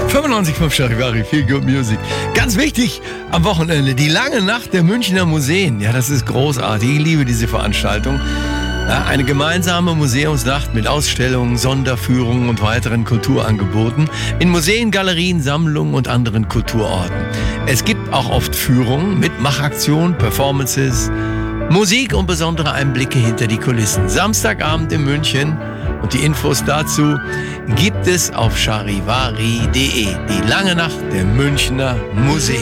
95.5 Charivari, Feel Good Music. Ganz wichtig, am Wochenende die lange Nacht der Münchner Museen. Ja, das ist großartig. Ich liebe diese Veranstaltung. Ja, eine gemeinsame Museumsnacht mit Ausstellungen, Sonderführungen und weiteren Kulturangeboten in Museen, Galerien, Sammlungen und anderen Kulturorten. Es gibt auch oft Führungen mit Machaktionen, Performances, Musik und besondere Einblicke hinter die Kulissen. Samstagabend in München. Und die Infos dazu gibt es auf charivari.de. Die lange Nacht der Münchner Museen.